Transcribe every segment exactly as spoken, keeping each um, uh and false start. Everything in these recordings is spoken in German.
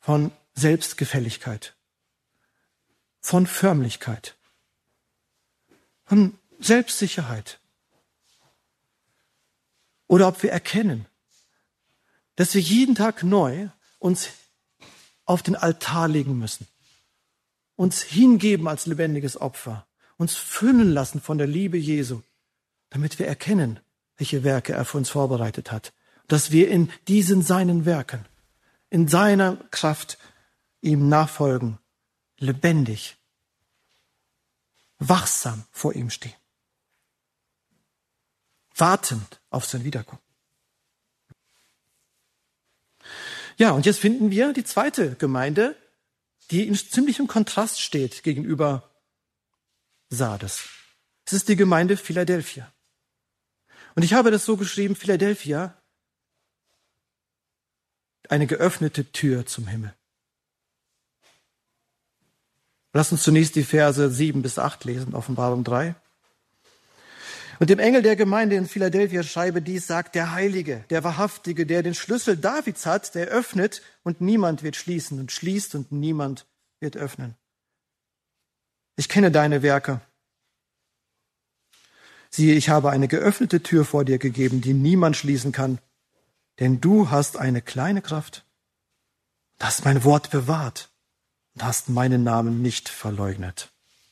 von Selbstgefälligkeit, von Förmlichkeit, von Selbstsicherheit. Oder ob wir erkennen, dass wir jeden Tag neu uns auf den Altar legen müssen, uns hingeben als lebendiges Opfer, uns füllen lassen von der Liebe Jesu, damit wir erkennen, welche Werke er für uns vorbereitet hat, dass wir in diesen seinen Werken, in seiner Kraft ihm nachfolgen, lebendig, wachsam vor ihm stehen, wartend auf sein Wiederkommen. Ja, und jetzt finden wir die zweite Gemeinde, die in ziemlichem Kontrast steht gegenüber Sardes. Es ist die Gemeinde Philadelphia. Und ich habe das so geschrieben, Philadelphia, eine geöffnete Tür zum Himmel. Lass uns zunächst die Verse sieben bis acht lesen, Offenbarung drei. Und dem Engel der Gemeinde in Philadelphia schreibe dies, sagt der Heilige, der Wahrhaftige, der den Schlüssel Davids hat, der öffnet und niemand wird schließen und schließt und niemand wird öffnen. Ich kenne deine Werke. Siehe, ich habe eine geöffnete Tür vor dir gegeben, die niemand schließen kann, denn du hast eine kleine Kraft, hast mein Wort bewahrt und hast meinen Namen nicht verleugnet.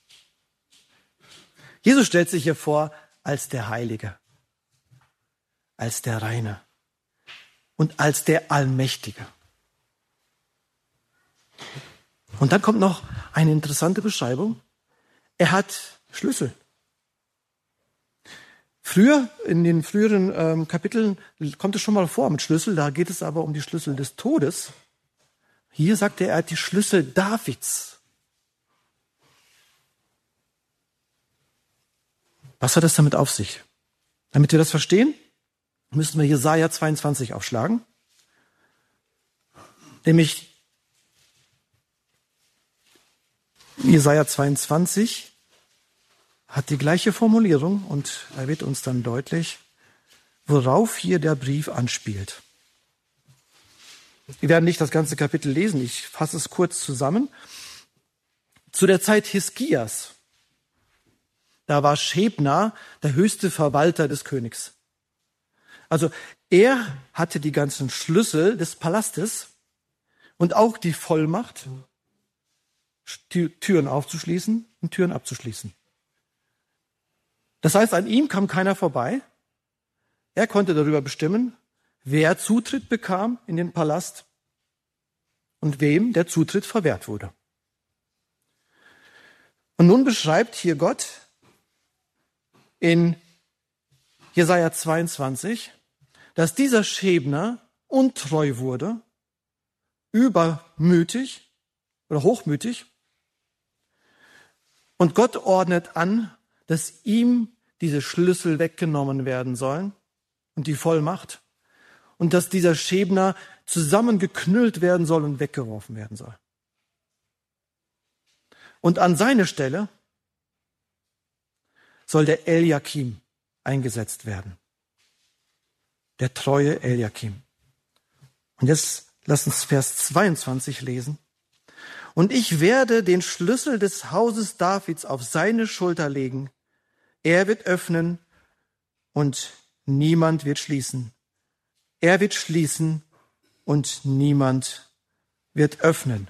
Jesus stellt sich hier vor als der Heilige, als der Reine und als der Allmächtige. Und dann kommt noch eine interessante Beschreibung. Er hat Schlüssel. Früher, in den früheren ähm, Kapiteln, kommt es schon mal vor mit Schlüssel, da geht es aber um die Schlüssel des Todes. Hier sagt er, er hat die Schlüssel Davids. Was hat das damit auf sich? Damit wir das verstehen, müssen wir Jesaja zweiundzwanzig aufschlagen. Nämlich Jesaja zweiundzwanzig hat die gleiche Formulierung und da wird uns dann deutlich, worauf hier der Brief anspielt. Wir werden nicht das ganze Kapitel lesen, ich fasse es kurz zusammen. Zu der Zeit Hiskias, da war Schebna der höchste Verwalter des Königs. Also er hatte die ganzen Schlüssel des Palastes und auch die Vollmacht, Türen aufzuschließen und Türen abzuschließen. Das heißt, an ihm kam keiner vorbei. Er konnte darüber bestimmen, wer Zutritt bekam in den Palast und wem der Zutritt verwehrt wurde. Und nun beschreibt hier Gott in Jesaja zweiundzwanzig, dass dieser Schebner untreu wurde, übermütig oder hochmütig. Und Gott ordnet an, dass ihm diese Schlüssel weggenommen werden sollen und die Vollmacht und dass dieser Schebner zusammengeknüllt werden soll und weggeworfen werden soll. Und an seine Stelle soll der Eliakim eingesetzt werden. Der treue Eliakim. Und jetzt lass uns Vers zweiundzwanzig lesen. Und ich werde den Schlüssel des Hauses Davids auf seine Schulter legen. Er wird öffnen und niemand wird schließen. Er wird schließen und niemand wird öffnen.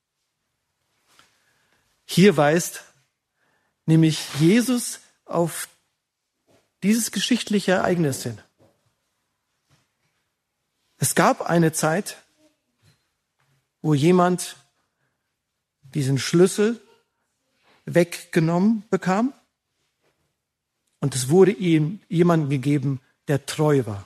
Hier weist nämlich Jesus auf dieses geschichtliche Ereignis hin. Es gab eine Zeit, wo jemand diesen Schlüssel weggenommen bekam und es wurde ihm jemandem gegeben, der treu war.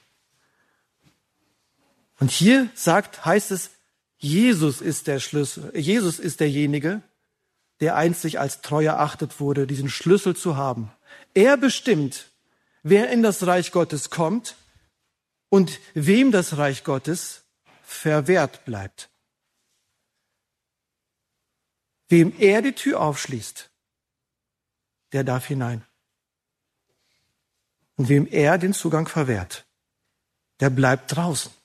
Und hier sagt, heißt es, Jesus ist der Schlüssel, Jesus ist derjenige, der einzig als treu erachtet wurde, diesen Schlüssel zu haben. Er bestimmt, wer in das Reich Gottes kommt und wem das Reich Gottes verwehrt bleibt. Wem er die Tür aufschließt, der darf hinein. Und wem er den Zugang verwehrt, der bleibt draußen.